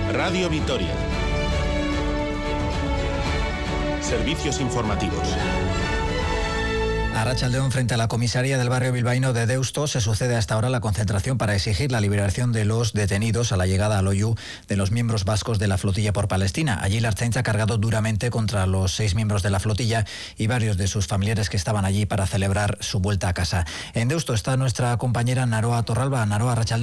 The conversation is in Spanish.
Radio Vitoria. Servicios informativos. Arratsaldeon, frente a la comisaría del barrio bilbaíno de Deusto se sucede hasta ahora la concentración para exigir la liberación de los detenidos a la llegada a Loiu de los miembros vascos de la flotilla por Palestina. Allí la Ertzaintza ha cargado duramente contra los 6 miembros de la flotilla y varios de sus familiares que estaban allí para celebrar su vuelta a casa. En Deusto está nuestra compañera Naroa Torralba. Naroa, arratsaldeon.